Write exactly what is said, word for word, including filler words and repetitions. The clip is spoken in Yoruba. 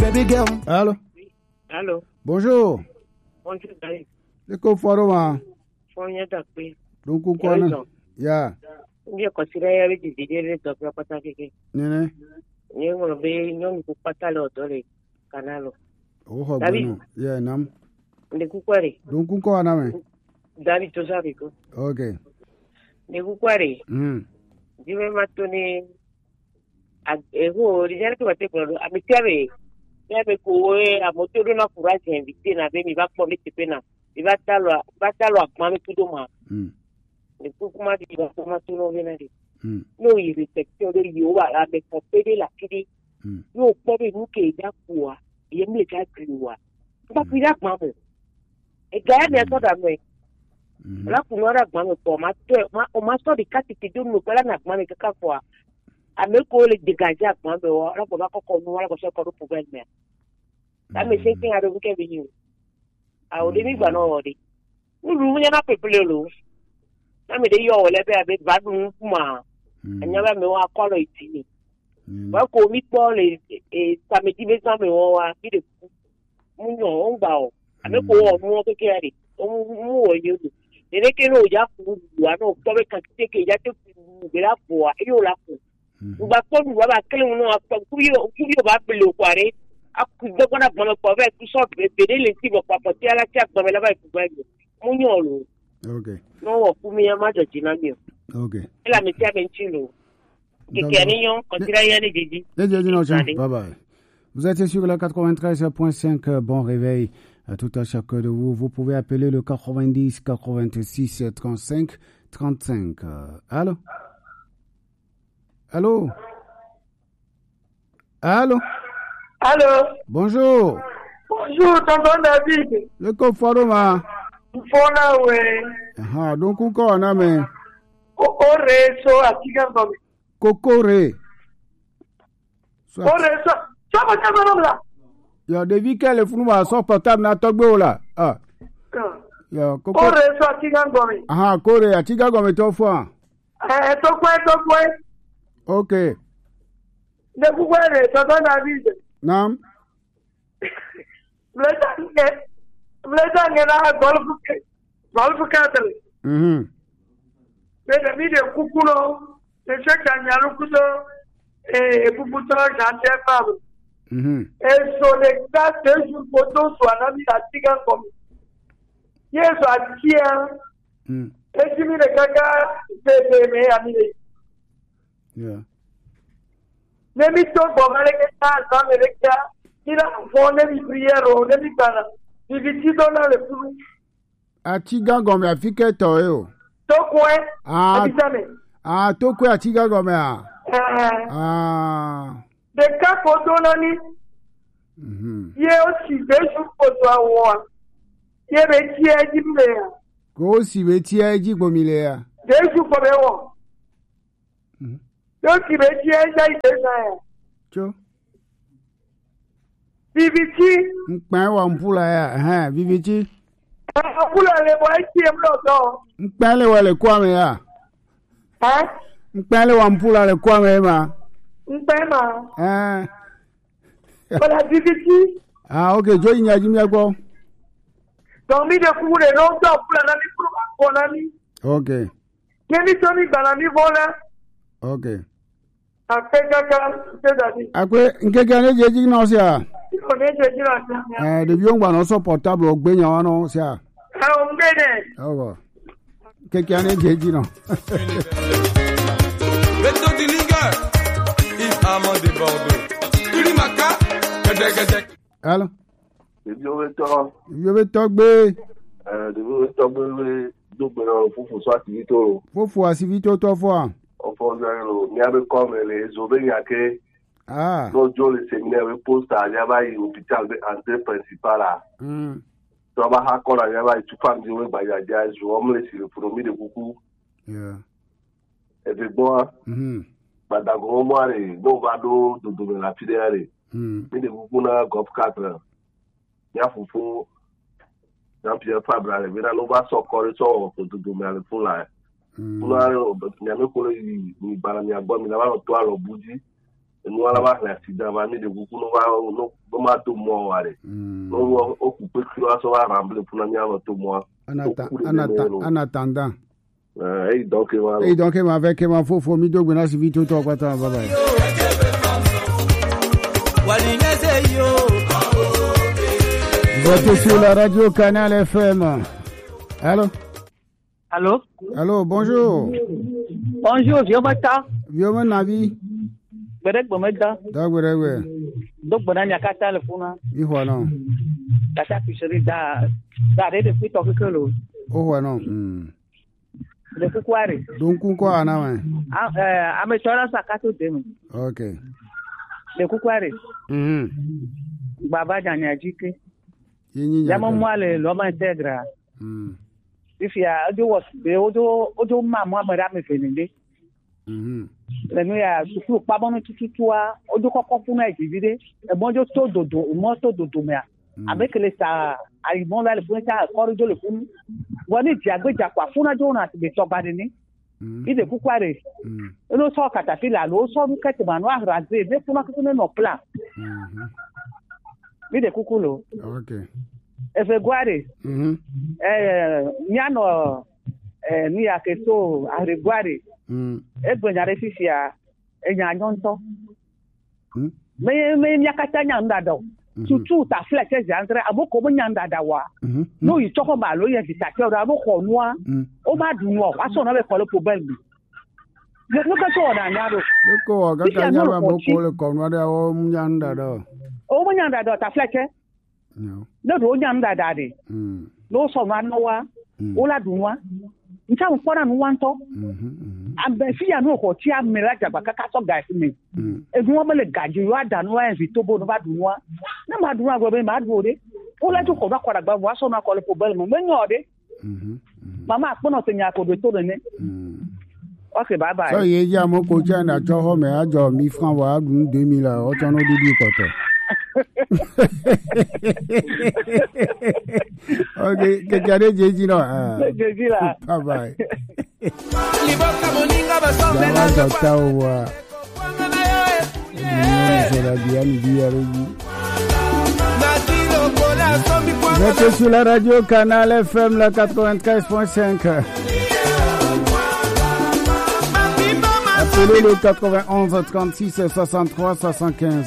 baby girl. Allô? Allô? Bonjour. Bonjour, Gary. Le co-foruma. Fonya Dakwe. Donc, on connaît. Ya. Ndiye consider yari didire to kwa pata keke. Nene. Nyengo be nyongo kupata lo dole kanalo. Oh, ho bueno. Ya, nam. Ndi kukwari. Donc, on connaît. Dari to sabiko. Okay. Ndi kukwari. Mm. Diwe matoni ego rijale ko bate ko amitiabe. Yabe ko e amotoro na courage invité na be mi ba ko mi tipena. Mi ba talwa ba talwa kwa mi kuduma. Mm. Le kuma di ba kuma tuno venari. Mm. No i respecte de yo ba la be popede la kidi. Mm. Yo pobe nu ke da kwa. Ye mi ka kriwa. Ba pida kwa mo. E ga ya so da me. La kuma ra kwa mo ko ma to ma o ma so di kati ti do no kwa na kwa me ka kwa. Ame ko le dégager kwa me wa la ko ba ko ko no la ko so ko ru me. Ta me se tin aro ke bi ni. A o de mi gba no o de. Nu ru nya na pepele lo. Na me de yo le be be ba dun kuma. Anya ba me wa kolo itini. Wa ko mi po le e ta me ti be sa me wo wa bi de ku. Mu no o gba o. Ame ko o mu o keke ari. O mu o yo. Ere ke no ja ku wa no to be kan ti ke ja te ku be la po a yo la ku. Ugba ko du wa ba kele no a ku yo ku yo ba pele o kware. A ku de ko na bo no po be ku so be be de le ti bo pa po ti ala ti agba me la ba ku gba mi. Mu yo lo. Okay. Non, pour moi, je suis là. Ok. La métier avec Chilo. Bye bye. Vous êtes sur le quatre-vingt-treize point cinq. Bon réveil à tout à chacun de vous. Vous pouvez appeler le quatre-vingt-dix, quatre-vingt-six, trente-cinq, trente-cinq. Allô? Allô? Allô? Allô? Bonjour. Bonjour, tonton David. Le coforoma. Fona we. Ah, donc uko aname. Kokore so atika ngome. Kokore. Kokore so. So ko tama la. Ya devi kele funu ba so portable na togbe o la. Ah. Ya kokore so atika ngome. Ah, kore atika ngome to fo an. Eh to kwe to kwe. Okay. Ne kukwere tonton David. Nam. Blesa nge. Blesa nge na golf golf katel. Mhm. Bele mi de kukulo, de cheka nyalu kudo e bubuto jante fam. Mhm. E so de ta de ju photo so anami atiga komi. Yeso atia. Mhm. E jimi de kaka de de me amile. Yeah. Ne mi to bogale ke ta sa me rekta. Ila fone mi priero, ne mi kana. Ni vitito na le fulu. Atiga ngome afike to e o. Tokwe. Ah. Abisame. Ah, tokwe atiga ngome a. Eh. Ah. De ka kodo nani. Mhm. Ye o si be su kodo awo. Ye be ti eji mle ya. Ko si be ti eji gbomile ya. De su ko be wo. Mhm. Yo si be ti eji ide na ya. Cho. Bibiti. Npa wa mpula ya. Eh, bibiti. Apula le bo e ti e mlo to. Npa le wa le kwame ya. Eh? Npa le wa mpula le kwame ma. Npe ma. Eh. Bala bibiti. Ah, okay, jo yin yaji mi agbo. Don mi de ku re no do apula na mi kuru ko na mi. Okay. Ye mi to mi gbala mi vola. Okay. Ape kaka se dadi. Akwe nkeke ne jeji na o sia. Ko ne je jira ta. Eh, de bi o gba no so portable o gbe yan wa no sia. Eh o ngene. Ogo. Nkeke ne jeji no. Beto Dilinga. Il amant de Bordeaux. Tulimaka. Gedegede. Allô? Ebi o to. Ebi o to gbe. Eh, de o to gbe do gbe no fufu so activito. Fufu activito to fo an. Ofo zero ni abe come le zobe yake. Ah. No jo le séminaire poste à yaba yi hôpital de entrée principale. Mm. To ba ha ko la yaba tu fam di we gba ya ja ju o mle si le promi de kuku. Yeah. E be bo. Mhm. Badago mo are no ba do do do la fidere. Mhm. Mi de kuku na golf quatre. Ya fufu. Na Pierre Fabre le vira no ba so ko so to do me ale fun la. Fun la o be mi ame ko le ni bara mi agbo mi la ba to aro buji. nous allons avoir l'accident, on va mettre des coups, nous allons avoir tout le monde. Nous allons occuper le cul, on va remplir pour nous avoir tout le monde. En attendant. Et donc, et donc, avec ma faux fourmi, donc, on a suivi tout le temps. Bye bye. Vous êtes sur la radio Canal F M. Allô? Allô? Allô, bonjour. Bonjour, vieux matin. Vieux Navi. Berek Bomeda. D'accord, oui. Donc, bon, il y a quatre téléphones. Il faut non. Tata Picheri da da de depuis toi que l'eau. Oh, non. Le Kukwari. Donc, quoi, non? Ah, euh, à mes soeurs, ça casse tout. Ok. Le Kukwari. Hum. Baba Janyajiki. Yama moi le l'homme intègre. Hum. If ya ojo was be ojo ojo ma mo amara me feninde. Mhm. Le nu ya suku pa bonu tututua ojo kokko fun na ejide e mojo to dodo mo to dodo me avec les ça ai bon là le point ça corridor le fun woni ti agbeja kwa fun na jo na ti be to bade ni ide kukware lo so katafila lo so mu kete manu ahraze be fun akunu no plan mhm ide kukulo okay efe gware mhm eh nyano eh ni akeso aregware mhm egbenyare fifia enya nyonto mhm me me nyakata nyanda do tutu ta fleche jantre aboko bo nyanda da wa no yi choko ma lo ye vitateur aboko noa o ma dunu o aso na be ko le problem bi le ko so na nyaro le ko ga ga nyaro aboko le ko no da o nyanda do o mo nyanda do ta fleche no no do nyanda da de mhm no so na no wa o la dunwa ncha mpora no wanto mhm ambe fi ya no ko ti amela jaba kaka so guys me egun o mele gaji yo adanu wa envi tobo no ba dunwa na ma dunwa go be ma du ode o la ju ko ba kwara gba wa so na ko le problem mo nyo ode mhm mama apono se nya ko do to ne mhm okay bye bye so ye ja mo ko ja na jo ho me ajo mi franc wa dun deux mille o to no didi ko to okay que jare jeji no ah jeji la bye bye Liboka moninga basombe na docteur wa Vous êtes sur la radio Canal F M, la quatre-vingt-treize point cinq. Appelez le quatre-vingt-onze trente-six soixante-trois soixante-quinze.